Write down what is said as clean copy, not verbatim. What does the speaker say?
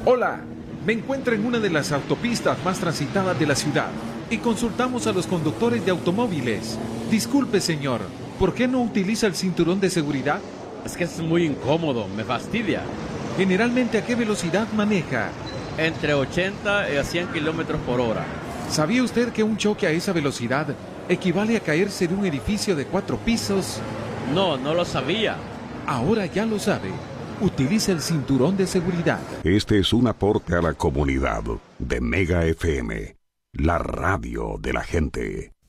Hola, me encuentro en una de las autopistas más transitadas de la ciudad y consultamos a los conductores de automóviles. Disculpe, señor, ¿por qué no utiliza el cinturón de seguridad? Es que es muy incómodo, me fastidia. Generalmente, ¿a qué velocidad maneja? Entre 80 y a 100 kilómetros por hora. ¿Sabía usted que un choque a esa velocidad equivale a caerse de un edificio de 4 pisos? No, no lo sabía. Ahora ya lo sabe. Utilice el cinturón de seguridad. Este es un aporte a la comunidad de Mega FM, la radio de la gente.